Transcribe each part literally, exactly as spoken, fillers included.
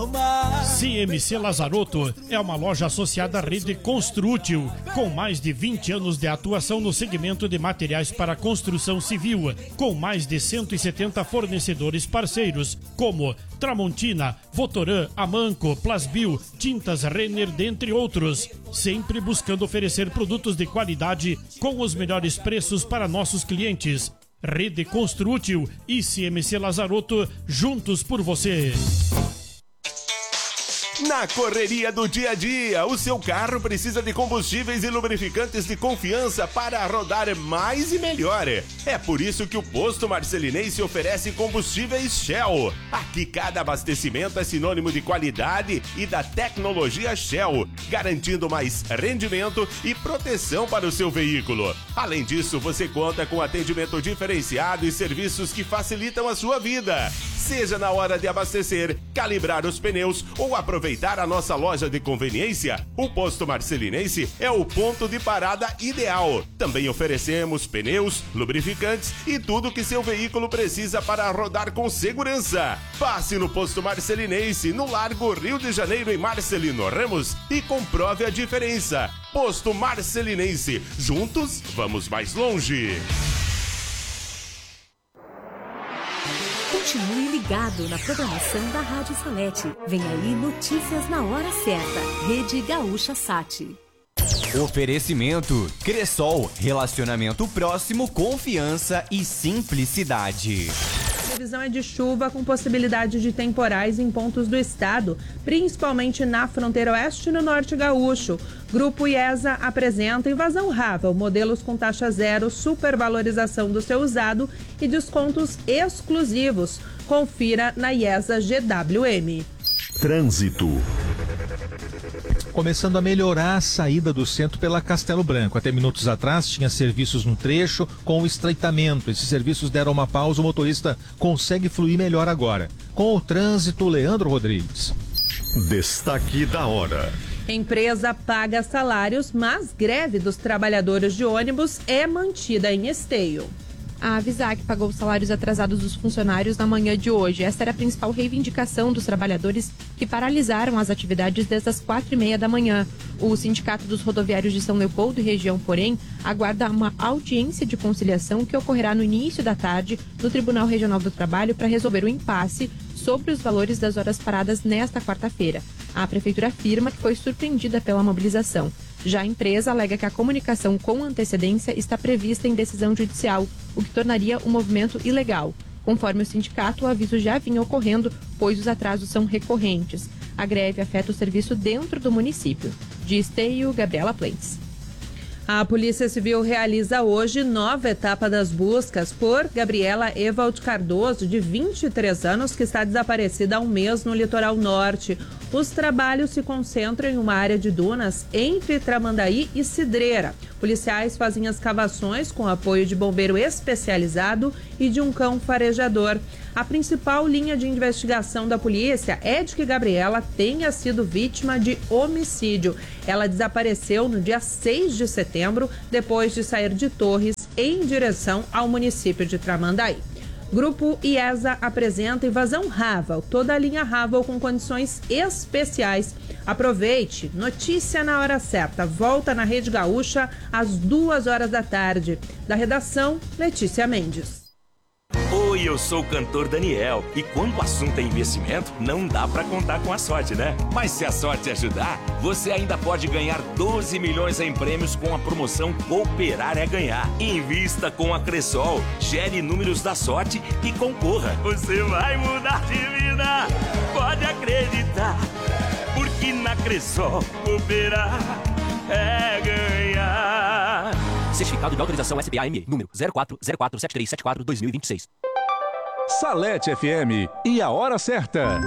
mais. C M C Lazarotto é uma loja associada à rede Construtil, com mais de vinte anos de atuação no segmento de materiais para construção civil, com mais de cento e setenta fornecedores parceiros, como Tramontina, Votoran, Amanco, Plasbil, Tintas Renner, dentre outros, sempre buscando oferecer produtos de qualidade com os melhores preços para nossos clientes. Rede Construtil e C M C Lazarotto, juntos por você. Na correria do dia a dia, o seu carro precisa de combustíveis e lubrificantes de confiança para rodar mais e melhor. É por isso que o Posto Marcelinense oferece combustíveis Shell. Aqui cada abastecimento é sinônimo de qualidade e da tecnologia Shell, garantindo mais rendimento e proteção para o seu veículo. Além disso, você conta com atendimento diferenciado e serviços que facilitam a sua vida. Seja na hora de abastecer, calibrar os pneus ou aproveitar a nossa loja de conveniência, o Posto Marcelinense é o ponto de parada ideal. Também oferecemos pneus, lubrificantes e tudo que seu veículo precisa para rodar com segurança. Passe no Posto Marcelinense, no Largo Rio de Janeiro, em Marcelino Ramos, e comprove a diferença. Posto Marcelinense, juntos vamos mais longe. Continue ligado na programação da Rádio Salete. Vem aí notícias na hora certa. Rede Gaúcha Sat. Oferecimento Cressol, relacionamento próximo, confiança e simplicidade. A previsão é de chuva com possibilidade de temporais em pontos do estado, principalmente na fronteira oeste e no norte gaúcho. Grupo IESA apresenta invasão Ravel, modelos com taxa zero, supervalorização do seu usado e descontos exclusivos. Confira na IESA G W M. Trânsito. Começando a melhorar a saída do centro pela Castelo Branco. Até minutos atrás tinha serviços no trecho com estreitamento. Esses serviços deram uma pausa, o motorista consegue fluir melhor agora. Com o trânsito, Leandro Rodrigues. Destaque da hora. Empresa paga salários, mas greve dos trabalhadores de ônibus é mantida em esteio. A Avisac pagou os salários atrasados dos funcionários na manhã de hoje. Esta era a principal reivindicação dos trabalhadores que paralisaram as atividades desde as quatro e meia da manhã. O Sindicato dos Rodoviários de São Leopoldo e região, porém, aguarda uma audiência de conciliação que ocorrerá no início da tarde no Tribunal Regional do Trabalho para resolver o impasse sobre os valores das horas paradas nesta quarta-feira. A Prefeitura afirma que foi surpreendida pela mobilização. Já a empresa alega que a comunicação com antecedência está prevista em decisão judicial, o que tornaria o movimento ilegal. Conforme o sindicato, o aviso já vinha ocorrendo, pois os atrasos são recorrentes. A greve afeta o serviço dentro do município. De Esteio, Gabriela Plentes. A Polícia Civil realiza hoje nova etapa das buscas por Gabriela Evald Cardoso, de vinte e três anos, que está desaparecida há um mês no litoral norte. Os trabalhos se concentram em uma área de dunas entre Tramandaí e Cidreira. Policiais fazem as escavações com apoio de bombeiro especializado e de um cão farejador. A principal linha de investigação da polícia é de que Gabriela tenha sido vítima de homicídio. Ela desapareceu no dia seis de setembro, depois de sair de Torres em direção ao município de Tramandaí. Grupo IESA apresenta invasão Ravel, toda a linha Ravel com condições especiais. Aproveite, notícia na hora certa, volta na Rede Gaúcha às duas horas da tarde. Da redação, Letícia Mendes. Oi, eu sou o cantor Daniel e quando o assunto é investimento, não dá pra contar com a sorte, né? Mas se a sorte ajudar, você ainda pode ganhar doze milhões em prêmios com a promoção Cooperar é Ganhar. Invista com a Cressol, gere números da sorte e concorra. Você vai mudar de vida, pode acreditar, porque na Cressol cooperar é ganhar. Certificado de autorização S B A M, número zero quatro zero quatro sete três sete quatro dois mil e vinte e seis. Salete F M e a hora certa.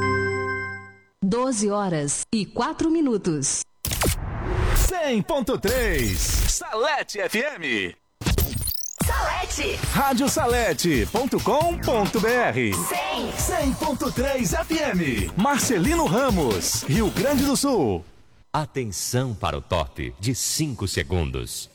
doze horas e quatro minutos. cem ponto três Salete F M. Salete. rádio salete ponto com ponto br. cem ponto três F M. Marcelino Ramos, Rio Grande do Sul. Atenção para o top de cinco segundos.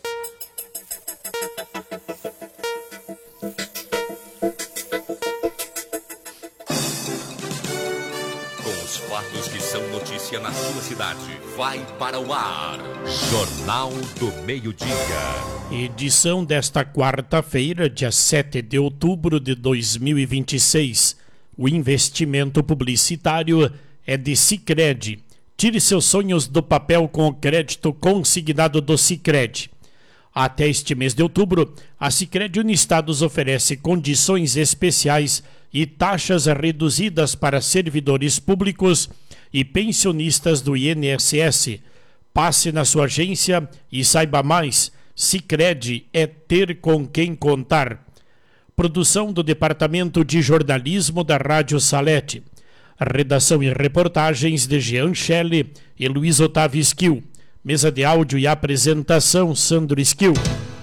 Com os fatos fatos que são notícia na sua cidade. Vai para o ar. Jornal do Meio-Dia. Edição desta quarta-feira, dia sete de outubro de dois mil e vinte e seis. O investimento publicitário é de Sicredi. Tire seus sonhos do papel com o crédito consignado do Sicredi. Até este mês de outubro, a Sicredi Uniestados oferece condições especiais e taxas reduzidas para servidores públicos e pensionistas do I N S S. Passe na sua agência e saiba mais. Sicredi é ter com quem contar. Produção do Departamento de Jornalismo da Rádio Salete. Redação e reportagens de Jean Shelley e Luiz Otávio Esquil. Mesa de áudio e apresentação, Sandro Esquil.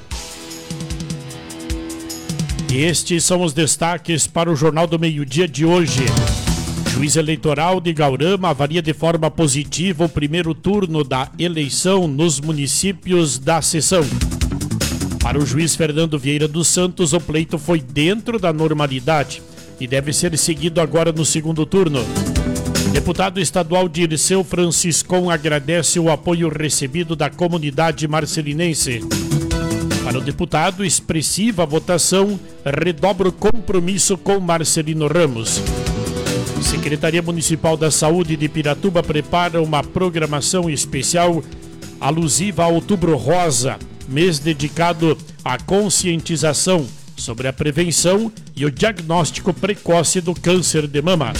E estes são os destaques para o Jornal do Meio-Dia de hoje. Juiz eleitoral de Gaurama avalia de forma positiva o primeiro turno da eleição nos municípios da sessão. Para o juiz Fernando Vieira dos Santos, o pleito foi dentro da normalidade e deve ser seguido agora no segundo turno. Deputado estadual Dirceu Franciscon agradece o apoio recebido da comunidade marcelinense. Para o deputado, expressiva votação redobra o compromisso com Marcelino Ramos. Secretaria Municipal da Saúde de Piratuba prepara uma programação especial alusiva a Outubro Rosa, mês dedicado à conscientização sobre a prevenção e o diagnóstico precoce do câncer de mama.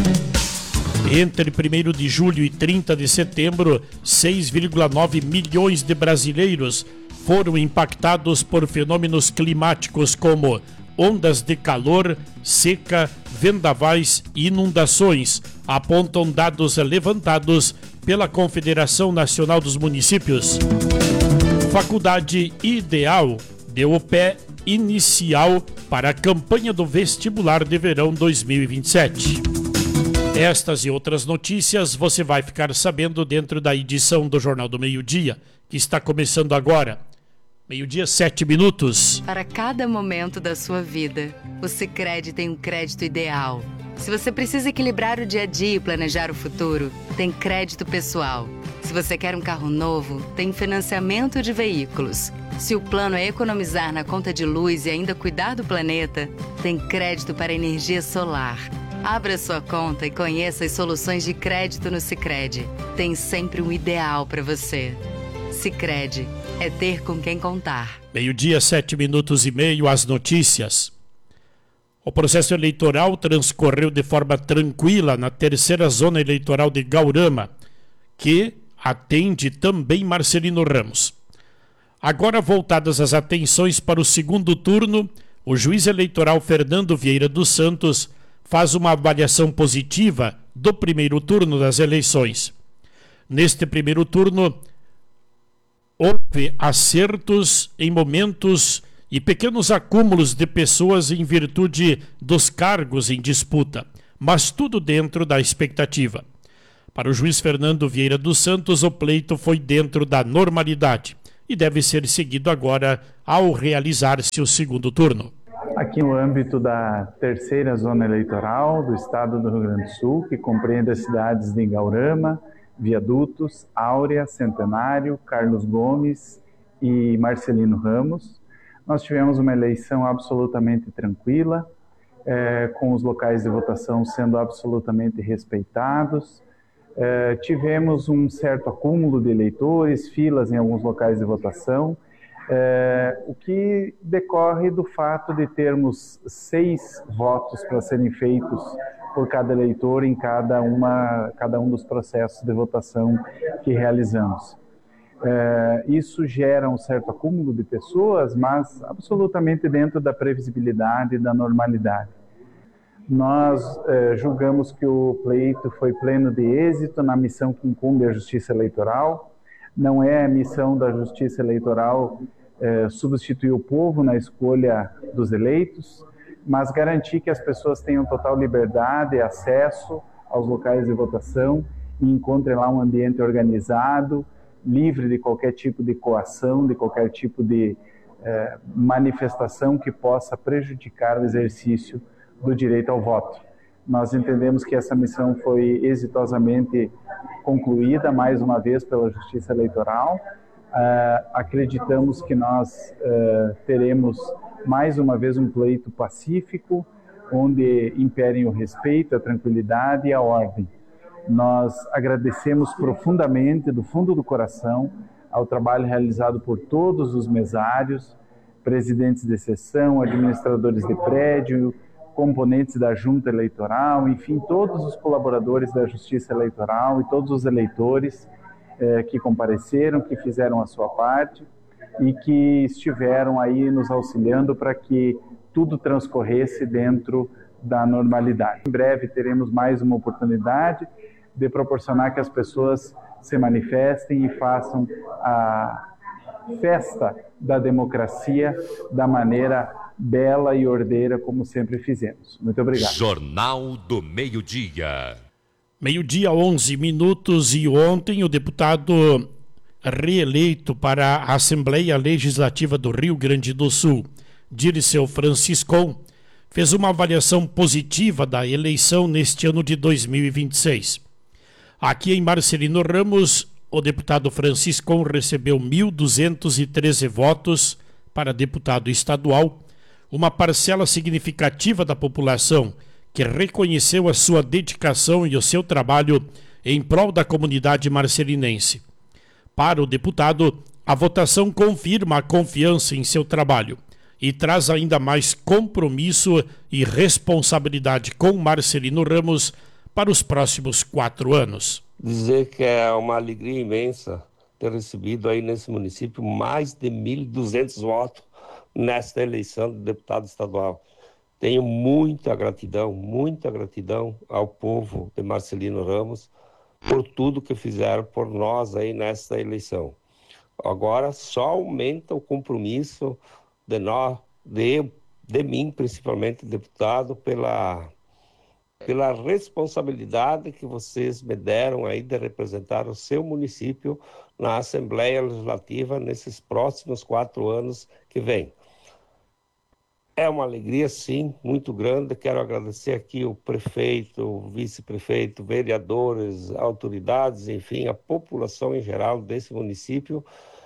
Entre primeiro de julho e trinta de setembro, seis vírgula nove milhões de brasileiros foram impactados por fenômenos climáticos como ondas de calor, seca, vendavais e inundações, apontam dados levantados pela Confederação Nacional dos Municípios. Faculdade Ideal deu o pé inicial para a campanha do vestibular de verão dois mil e vinte e sete. Estas e outras notícias você vai ficar sabendo dentro da edição do Jornal do Meio-Dia, que está começando agora. Meio-dia, sete minutos. Para cada momento da sua vida, o Sicredi tem um crédito ideal. Se você precisa equilibrar o dia a dia e planejar o futuro, tem crédito pessoal. Se você quer um carro novo, tem financiamento de veículos. Se o plano é economizar na conta de luz e ainda cuidar do planeta, tem crédito para energia solar. Abra sua conta e conheça as soluções de crédito no Sicredi. Tem sempre um ideal para você. Sicredi é ter com quem contar. Meio-dia, sete minutos e meio, as notícias. O processo eleitoral transcorreu de forma tranquila na terceira zona eleitoral de Gaurama, que atende também Marcelino Ramos. Agora voltadas as atenções para o segundo turno, o juiz eleitoral Fernando Vieira dos Santos faz uma avaliação positiva do primeiro turno das eleições. Neste primeiro turno, houve acertos em momentos e pequenos acúmulos de pessoas em virtude dos cargos em disputa, mas tudo dentro da expectativa. Para o juiz Fernando Vieira dos Santos, o pleito foi dentro da normalidade e deve ser seguido agora ao realizar-se o segundo turno. Aqui no âmbito da terceira zona eleitoral do estado do Rio Grande do Sul, que compreende as cidades de Gaurama, Viadutos, Áurea, Centenário, Carlos Gomes e Marcelino Ramos, nós tivemos uma eleição absolutamente tranquila, é, com os locais de votação sendo absolutamente respeitados. É, tivemos um certo acúmulo de eleitores, filas em alguns locais de votação, É, o que decorre do fato de termos seis votos para serem feitos por cada eleitor em cada, uma, cada um dos processos de votação que realizamos. É, isso gera um certo acúmulo de pessoas, mas absolutamente dentro da previsibilidade e da normalidade. Nós é, julgamos que o pleito foi pleno de êxito na missão que incumbe a Justiça Eleitoral. Não é a missão da Justiça Eleitoral É, substituir o povo na escolha dos eleitos, mas garantir que as pessoas tenham total liberdade e acesso aos locais de votação e encontrem lá um ambiente organizado, livre de qualquer tipo de coação, de qualquer tipo de é, manifestação que possa prejudicar o exercício do direito ao voto. Nós entendemos que essa missão foi exitosamente concluída mais uma vez pela Justiça Eleitoral. Uh, acreditamos que nós uh, teremos mais uma vez um pleito pacífico, onde imperem o respeito, a tranquilidade e a ordem. Nós agradecemos profundamente, do fundo do coração, ao trabalho realizado por todos os mesários, presidentes de sessão, administradores de prédio, componentes da junta eleitoral, enfim, todos os colaboradores da Justiça Eleitoral e todos os eleitores eh, que compareceram, que fizeram a sua parte e que estiveram aí nos auxiliando para que tudo transcorresse dentro da normalidade. Em breve teremos mais uma oportunidade de proporcionar que as pessoas se manifestem e façam a festa da democracia da maneira bela e ordeira como sempre fizemos. Muito obrigado. Jornal do Meio-Dia. Meio-dia, onze minutos, e ontem o deputado reeleito para a Assembleia Legislativa do Rio Grande do Sul, Dirceu Franciscon, fez uma avaliação positiva da eleição neste ano de dois mil e vinte e seis. Aqui em Marcelino Ramos, o deputado Franciscon recebeu mil duzentos e treze votos para deputado estadual, uma parcela significativa da população que reconheceu a sua dedicação e o seu trabalho em prol da comunidade marcelinense. Para o deputado, a votação confirma a confiança em seu trabalho e traz ainda mais compromisso e responsabilidade com Marcelino Ramos para os próximos quatro anos. Dizer que é uma alegria imensa ter recebido aí nesse município mais de mil e duzentos votos nesta eleição de deputado estadual. Tenho muita gratidão, muita gratidão ao povo de Marcelino Ramos por tudo que fizeram por nós aí nesta eleição. Agora só aumenta o compromisso de nós, de, de mim principalmente, deputado, pela, pela responsabilidade que vocês me deram aí de representar o seu município na Assembleia Legislativa nesses próximos quatro anos que vem. É uma alegria, sim, muito grande. Quero agradecer aqui o prefeito, o vice-prefeito, vereadores, autoridades, enfim, a população em geral desse município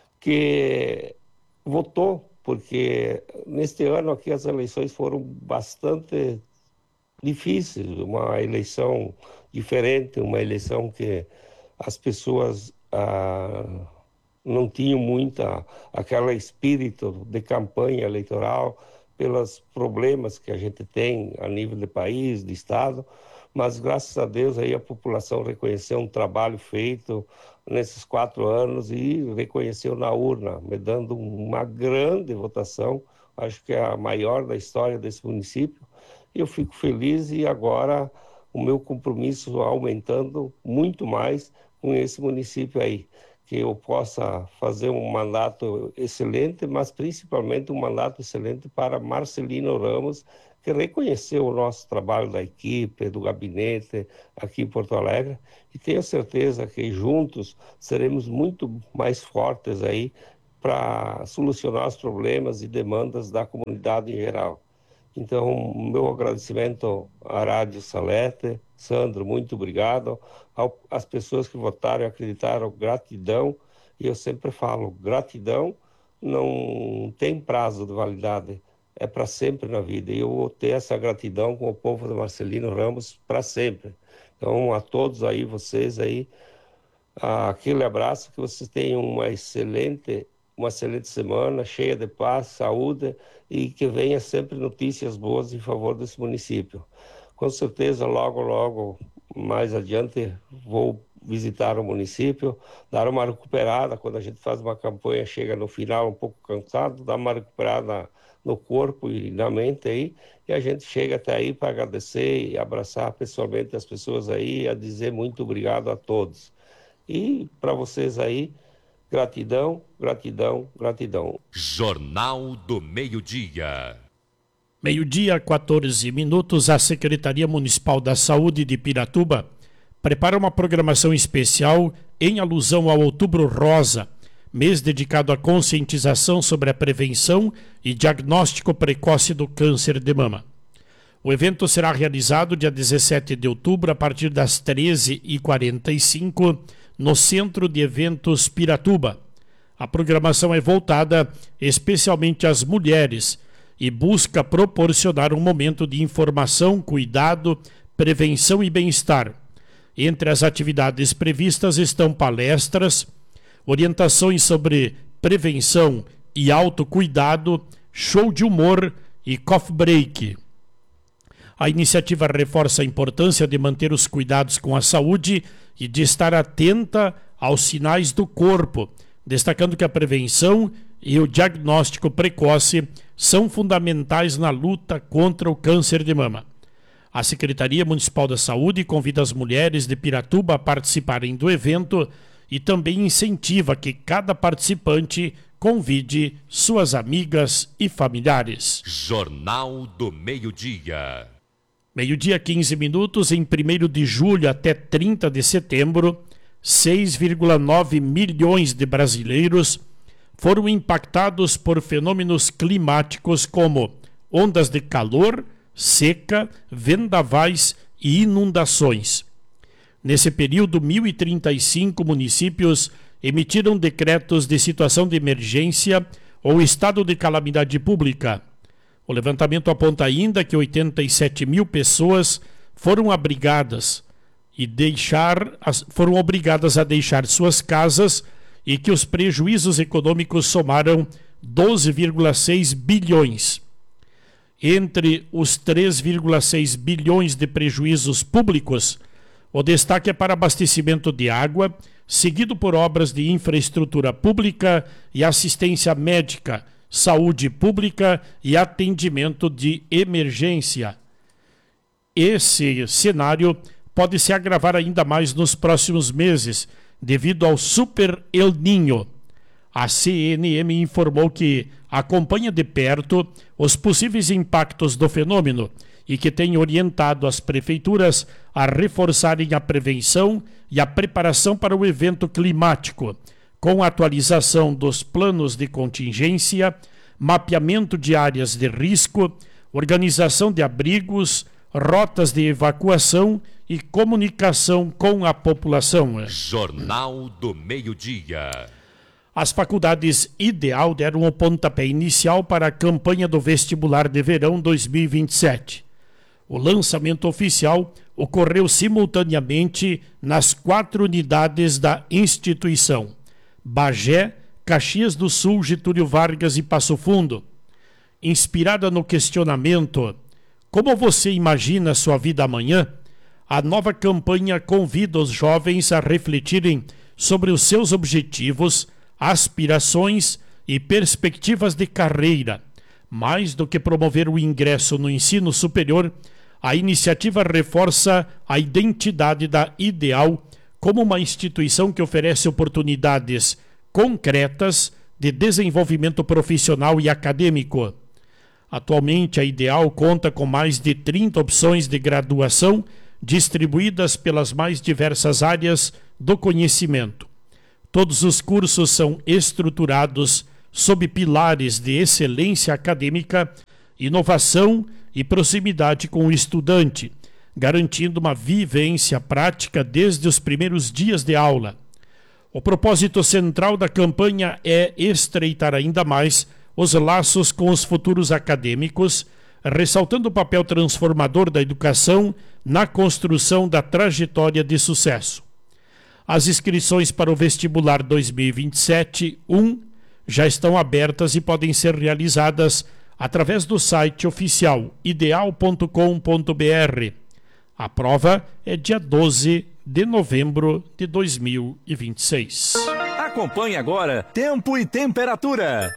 que votou, porque neste ano aqui as eleições foram bastante difíceis, uma eleição diferente, uma eleição que as pessoas ah, não tinham muita aquele espírito de campanha eleitoral, pelos problemas que a gente tem a nível de país, de estado, mas graças a Deus aí a população reconheceu um trabalho feito nesses quatro anos e reconheceu na urna, me dando uma grande votação, acho que é a maior da história desse município, e eu fico feliz e agora o meu compromisso aumentando muito mais com esse município aí, que eu possa fazer um mandato excelente, mas principalmente um mandato excelente para Marcelino Ramos, que reconheceu o nosso trabalho da equipe, do gabinete aqui em Porto Alegre, e tenho certeza que juntos seremos muito mais fortes aí para solucionar os problemas e demandas da comunidade em geral. Então, meu agradecimento à Rádio Salete, Sandro, muito obrigado. Ao, às pessoas que votaram e acreditaram, gratidão. E eu sempre falo, gratidão não tem prazo de validade, é para sempre na vida. E eu vou ter essa gratidão com o povo de Marcelino Ramos para sempre. Então, a todos aí, vocês aí, aquele abraço, que vocês tenham uma excelente, uma excelente semana, cheia de paz, saúde, e que venha sempre notícias boas em favor desse município. Com certeza, logo, logo, mais adiante, vou visitar o município, dar uma recuperada. Quando a gente faz uma campanha, chega no final um pouco cansado, dá uma recuperada no corpo e na mente aí, e a gente chega até aí para agradecer e abraçar pessoalmente as pessoas aí, a dizer muito obrigado a todos. E para vocês aí, gratidão, gratidão, gratidão. Jornal do Meio-Dia. Meio-dia, quatorze minutos, a Secretaria Municipal da Saúde de Piratuba prepara uma programação especial em alusão ao Outubro Rosa, mês dedicado à conscientização sobre a prevenção e diagnóstico precoce do câncer de mama. O evento será realizado dia dezessete de outubro, a partir das treze e quarenta e cinco, no Centro de Eventos Piratuba. A programação é voltada especialmente às mulheres e busca proporcionar um momento de informação, cuidado, prevenção e bem-estar. Entre as atividades previstas estão palestras, orientações sobre prevenção e autocuidado, show de humor e coffee break. A iniciativa reforça a importância de manter os cuidados com a saúde e de estar atenta aos sinais do corpo, destacando que a prevenção e o diagnóstico precoce são fundamentais na luta contra o câncer de mama. A Secretaria Municipal da Saúde convida as mulheres de Piratuba a participarem do evento e também incentiva que cada participante convide suas amigas e familiares. Jornal do Meio-Dia. Meio-dia, quinze minutos, em primeiro de julho até trinta de setembro, seis vírgula nove milhões de brasileiros foram impactados por fenômenos climáticos como ondas de calor, seca, vendavais e inundações. Nesse período, mil e trinta e cinco municípios emitiram decretos de situação de emergência ou estado de calamidade pública. O levantamento aponta ainda que oitenta e sete mil pessoas foram abrigadas e deixar, foram obrigadas a deixar suas casas e que os prejuízos econômicos somaram doze vírgula seis bilhões. Entre os três vírgula seis bilhões de prejuízos públicos, o destaque é para abastecimento de água, seguido por obras de infraestrutura pública e assistência médica, saúde pública e atendimento de emergência. Esse cenário pode se agravar ainda mais nos próximos meses, devido ao Super El Niño. A C N M informou que acompanha de perto os possíveis impactos do fenômeno e que tem orientado as prefeituras a reforçarem a prevenção e a preparação para o evento climático, com a atualização dos planos de contingência, mapeamento de áreas de risco, organização de abrigos, rotas de evacuação e comunicação com a população. Jornal do Meio-Dia. As faculdades Ideal deram o pontapé inicial para a campanha do vestibular de verão dois mil e vinte e sete. O lançamento oficial ocorreu simultaneamente nas quatro unidades da instituição: Bagé, Caxias do Sul, Getúlio Vargas e Passo Fundo. Inspirada no questionamento "Como você imagina sua vida amanhã?", a nova campanha convida os jovens a refletirem sobre os seus objetivos, aspirações e perspectivas de carreira. Mais do que promover o ingresso no ensino superior, a iniciativa reforça a identidade da Ideal como uma instituição que oferece oportunidades concretas de desenvolvimento profissional e acadêmico. Atualmente, a Ideal conta com mais de trinta opções de graduação distribuídas pelas mais diversas áreas do conhecimento. Todos os cursos são estruturados sob pilares de excelência acadêmica, inovação e proximidade com o estudante, garantindo uma vivência prática desde os primeiros dias de aula. O propósito central da campanha é estreitar ainda mais os laços com os futuros acadêmicos, ressaltando o papel transformador da educação na construção da trajetória de sucesso. As inscrições para o vestibular dois mil e vinte e sete um já estão abertas e podem ser realizadas através do site oficial ideal ponto com ponto br. A prova é dia doze de novembro de dois mil e vinte e seis. Acompanhe agora Tempo e Temperatura.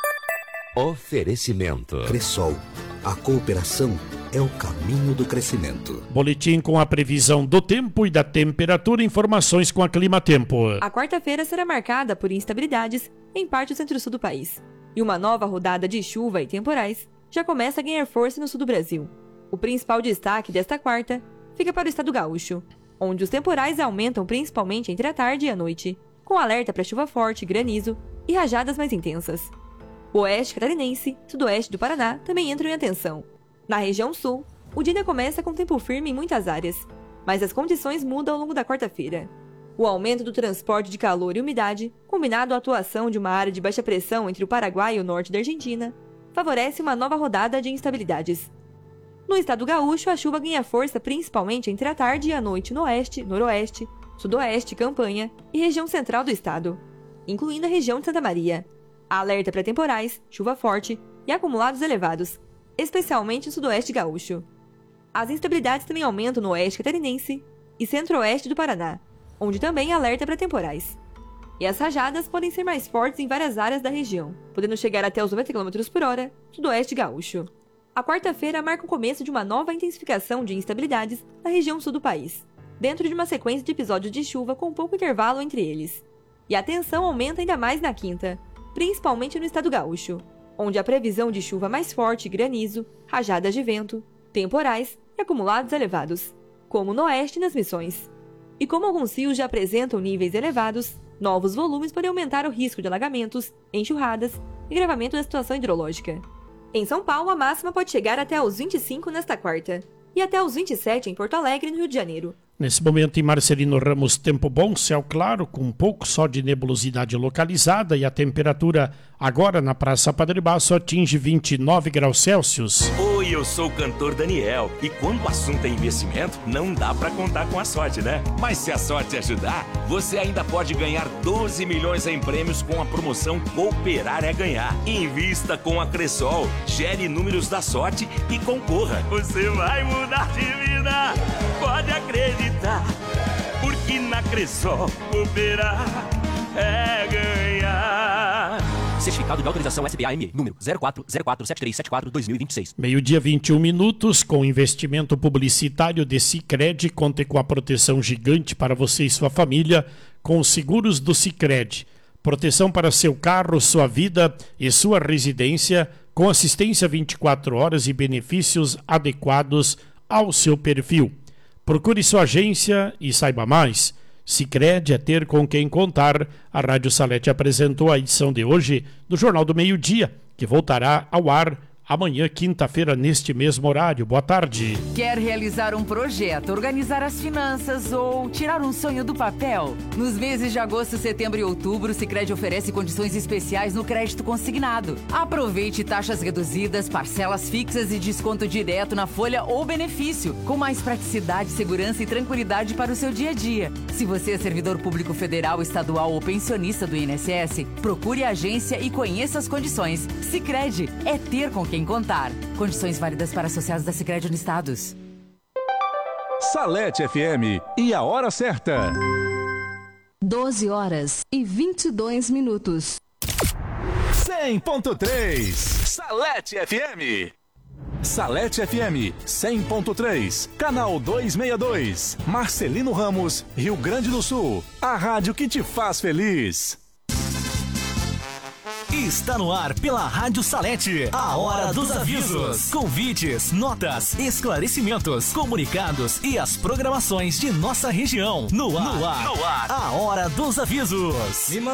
Oferecimento. Cressol. A cooperação é o caminho do crescimento. Boletim com a previsão do tempo e da temperatura, informações com a Climatempo. A quarta-feira será marcada por instabilidades em parte do centro-sul do país. E uma nova rodada de chuva e temporais já começa a ganhar força no sul do Brasil. O principal destaque desta quarta fica para o estado gaúcho, onde os temporais aumentam principalmente entre a tarde e a noite, com alerta para chuva forte, granizo e rajadas mais intensas. O oeste catarinense e sudoeste do Paraná também entram em atenção. Na região sul, O dia ainda começa com tempo firme em muitas áreas, mas as condições mudam ao longo da quarta-feira. O aumento do transporte de calor e umidade, combinado à atuação de uma área de baixa pressão entre o Paraguai e o norte da Argentina, favorece uma nova rodada de instabilidades. No estado gaúcho, a chuva ganha força principalmente entre a tarde e a noite no oeste, noroeste, sudoeste, Campanha e região central do estado, incluindo a região de Santa Maria. Há alerta para temporais, chuva forte e acumulados elevados, especialmente no sudoeste gaúcho. As instabilidades também aumentam no oeste catarinense e centro-oeste do Paraná, onde também há alerta para temporais. E as rajadas podem ser mais fortes em várias áreas da região, podendo chegar até os noventa quilômetros por hora, sudoeste gaúcho. A quarta-feira marca o começo de uma nova intensificação de instabilidades na região sul do país, dentro de uma sequência de episódios de chuva com pouco intervalo entre eles. E a tensão aumenta ainda mais na quinta, principalmente no estado gaúcho, onde há previsão de chuva mais forte, granizo, rajadas de vento, temporais e acumulados elevados, como no oeste e nas Missões. E como alguns rios já apresentam níveis elevados, novos volumes podem aumentar o risco de alagamentos, enxurradas e agravamento da situação hidrológica. Em São Paulo, a máxima pode chegar até aos vinte e cinco nesta quarta, e até aos vinte e sete em Porto Alegre, no Rio de Janeiro. Nesse momento, em Marcelino Ramos, tempo bom, céu claro, com um pouco só de nebulosidade localizada, e a temperatura agora na Praça Padre Basso atinge vinte e nove graus Celsius. Oi, eu sou o cantor Daniel, e quando o assunto é investimento, não dá pra contar com a sorte, né? Mas se a sorte ajudar, você ainda pode ganhar doze milhões em prêmios com a promoção Cooperar é Ganhar. Invista com a Cressol, gere números da sorte e concorra. Você vai mudar de vida, pode acreditar, porque na Cressol cooperar é ganhar. Certificado de autorização S B A M, número zero quatro zero quatro sete três sete quatro barra dois mil e vinte e seis. Meio-dia, vinte e um minutos, com investimento publicitário de Sicredi, conte com a proteção gigante para você e sua família, com os seguros do Sicredi. Proteção para seu carro, sua vida e sua residência, com assistência vinte e quatro horas e benefícios adequados ao seu perfil. Procure sua agência e saiba mais. Sicredi é ter com quem contar. A Rádio Salete apresentou a edição de hoje do Jornal do Meio-Dia, que voltará ao ar amanhã, quinta-feira, neste mesmo horário. Boa tarde. Quer realizar um projeto, organizar as finanças ou tirar um sonho do papel? Nos meses de agosto, setembro e outubro, o Sicredi oferece condições especiais no crédito consignado. Aproveite taxas reduzidas, parcelas fixas e desconto direto na folha ou benefício, com mais praticidade, segurança e tranquilidade para o seu dia a dia. Se você é servidor público federal, estadual ou pensionista do I N S S, procure a agência e conheça as condições. Sicredi é ter com quem contar. Condições válidas para associados da Sicredi Unistados. Salete F M e a hora certa. doze horas e vinte e dois minutos. cem ponto três. Salete F M. Salete F M cem ponto três, canal duzentos e sessenta e dois, Marcelino Ramos, Rio Grande do Sul. A rádio que te faz feliz. Está no ar pela Rádio Salete, a Hora dos Avisos. Convites, notas, esclarecimentos, comunicados e as programações de nossa região. No ar, no ar, no ar. A Hora dos Avisos.